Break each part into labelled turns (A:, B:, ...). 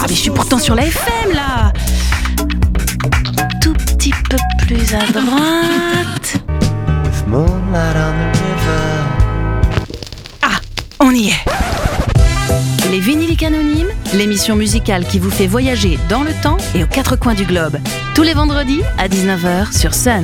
A: Mais je suis pourtant sur la FM là. Tout petit peu plus à droite. Ah, on y est. Les Vinyliques Anonymes, l'émission musicale qui vous fait voyager dans le temps et aux quatre coins du globe. Tous les vendredis à 19h sur Sun.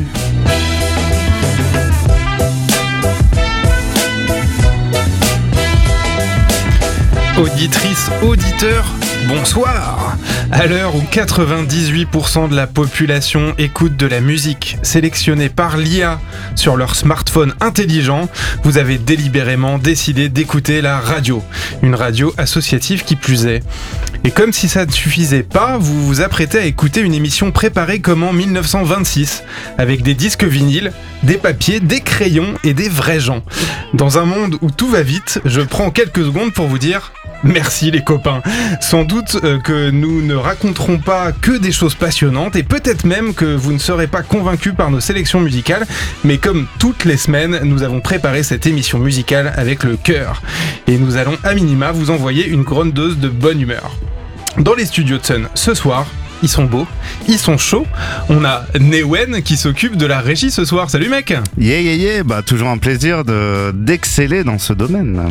B: Auditrices, auditeurs, bonsoir. À l'heure où 98% de la population écoute de la musique sélectionnée par l'IA sur leur smartphone intelligent, vous avez délibérément décidé d'écouter la radio. Une radio associative qui plus est. Et comme si ça ne suffisait pas, vous vous apprêtez à écouter une émission préparée comme en 1926, avec des disques vinyles, des papiers, des crayons et des vrais gens. Dans un monde où tout va vite, je prends quelques secondes pour vous dire merci les copains. Sans doute que nous ne raconterons pas que des choses passionnantes et peut-être même que vous ne serez pas convaincus par nos sélections musicales, mais comme toutes les semaines, nous avons préparé cette émission musicale avec le cœur. Et nous allons à minima vous envoyer une grande dose de bonne humeur. Dans les studios de Sun, ce soir, ils sont beaux, ils sont chauds. On a Newen qui s'occupe de la régie ce soir. Salut mec.
C: Yeah, bah toujours un plaisir d'exceller dans ce domaine.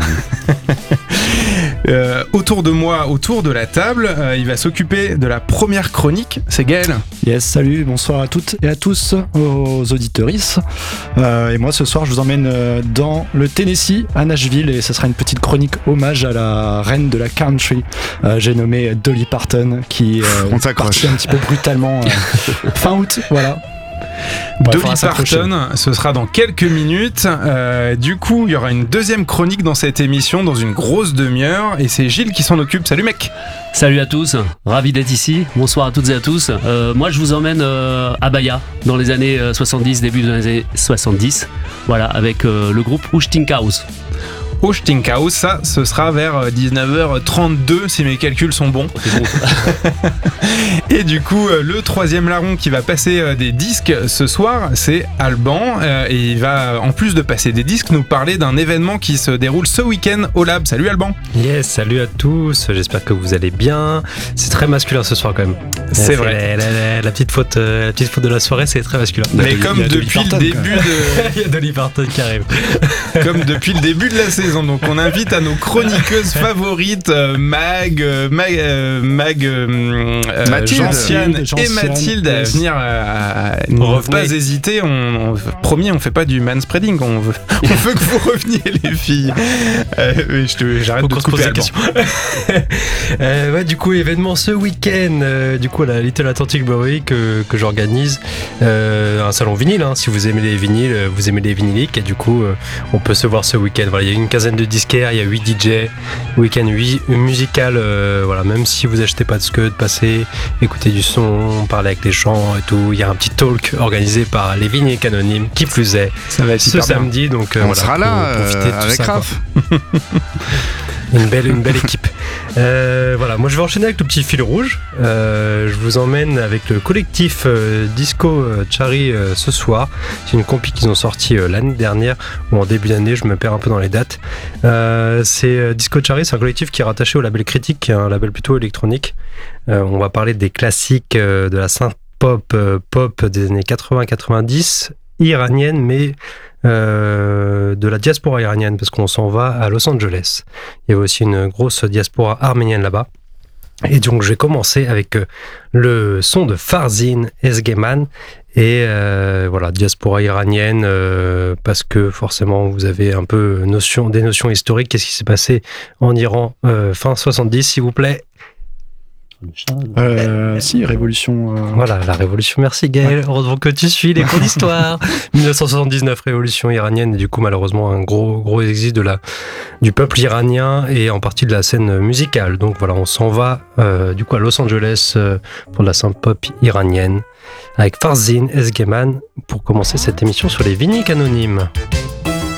B: Autour de moi, autour de la table, il va s'occuper de la première chronique, c'est Gaël.
D: Yes, salut, bonsoir à toutes et à tous, aux auditeuristes. Et moi ce soir je vous emmène dans le Tennessee, à Nashville, et ce sera une petite chronique hommage à la reine de la country. J'ai nommé Dolly Parton, qui est partie un petit peu brutalement fin août, voilà.
B: Dolly Parton, ce sera dans quelques minutes. Du coup, il y aura une deuxième chronique dans cette émission, dans une grosse demi-heure, et c'est Gilles qui s'en occupe. Salut mec.
E: Salut à tous, ravi d'être ici. Bonsoir à toutes et à tous. Moi, je vous emmène à Bahia, dans les années 70, début des années 70. Voilà, avec le groupe Westinghouse.
B: Westinghouse, ça, ce sera vers 19h32 si mes calculs sont bons. Et du coup, le troisième larron qui va passer des disques ce soir, c'est Alban. Et il va, en plus de passer des disques, nous parler d'un événement qui se déroule ce week-end au Lab. Salut Alban.
F: Yes, salut à tous, j'espère que vous allez bien. C'est très masculin ce soir quand même.
B: C'est vrai.
F: La petite faute de la soirée, c'est très masculin.
B: Mais comme depuis le début
F: il y a Dolly Parton qui arrive.
B: Comme depuis le début de la saison. Donc on invite à nos chroniqueuses favorites, Mathilde, Gentiane et Mathilde à venir ne pas hésiter. Promis, on fait pas du manspreading. On veut que vous reveniez les filles. J'arrête de te couper
F: ouais, du coup, événement ce week-end, du coup à la Little Atlantic Brewery que j'organise, un salon vinyle, hein, si vous aimez les vinyles, vous aimez les vinyliques, et du coup on peut se voir ce week-end. Voilà, il y a une quinzaine de disquaires, il y a 8 DJ, week-end musical, voilà, même si vous achetez pas de scud, passez, écoutez du son, parlez avec les gens et tout. Il y a un petit talk organisé par les Vinyliques Anonymes, qui plus est, ça va être ce samedi, donc
C: on sera là avec Raph.
F: Une belle équipe. Voilà, moi je vais enchaîner avec le petit fil rouge. Je vous emmène avec le collectif Disco Chari ce soir. C'est une compi qu'ils ont sorti l'année dernière, ou en début d'année, je me perds un peu dans les dates. C'est Disco Chari, c'est un collectif qui est rattaché au label Critique, qui est un label plutôt électronique. On va parler des classiques de la synth-pop des années 80-90, iranienne, mais de la diaspora iranienne, parce qu'on s'en va à Los Angeles. Il y avait aussi une grosse diaspora arménienne là-bas. Et donc je vais commencer avec le son de Farzin Ezgeman, et voilà, diaspora iranienne, parce que forcément vous avez un peu des notions historiques. Qu'est-ce qui s'est passé en Iran fin 70, s'il vous plaît?
D: Si, révolution.
F: Voilà, la révolution. Merci Gaël. Ouais. Heureusement que tu suis les cours d'histoire. 1979, révolution iranienne, et du coup, malheureusement, un gros exil du peuple iranien et en partie de la scène musicale. Donc voilà, on s'en va du coup à Los Angeles pour de la synth-pop iranienne avec Farzin Ezgeman pour commencer cette émission sur les Vinyliques Anonymes.